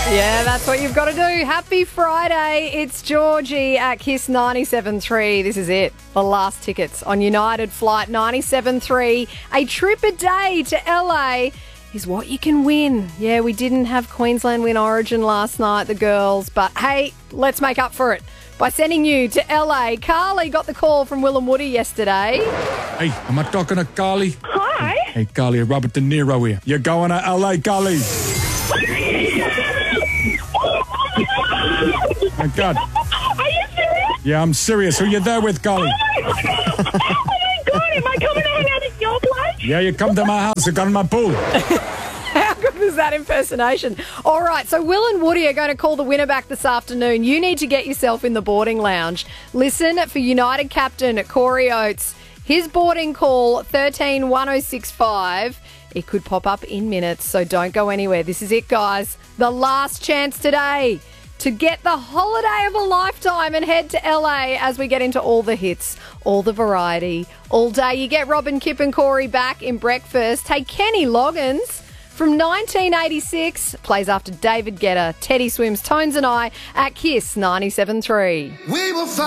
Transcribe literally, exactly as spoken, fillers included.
Yeah, that's what you've got to do. Happy Friday. It's Georgie at Kiss ninety-seven point three. This is it. The last tickets on United Flight ninety-seven point three. A trip a day to L A is what you can win. Yeah, we didn't have Queensland win Origin last night, the girls, but hey, let's make up for it by sending you to L A. Carly got the call from Will and Woody yesterday. Hey, am I talking to Carly? Hi. Hey, Carly, Robert De Niro here. You're going to L A, Carly? My God. Are you serious? Yeah, I'm serious. Who you there with, Carly? Oh my God, am I coming to hang out at your place? Yeah, you come to my house. You got in my pool. How good was that impersonation? All right, so Will and Woody are going to call the winner back this afternoon. You need to get yourself in the boarding lounge. Listen for United captain Corey Oates. His boarding call, thirteen one oh six five. It could pop up in minutes, so don't go anywhere. This is it, guys. The last chance today to get the holiday of a lifetime and head to L A as we get into all the hits, all the variety, all day. You get Robin, Kip and Corey back in breakfast. Hey, Kenny Loggins from nineteen eighty-six plays after David Guetta. Teddy Swims, Tones and I at Kiss ninety-seven point three. We will find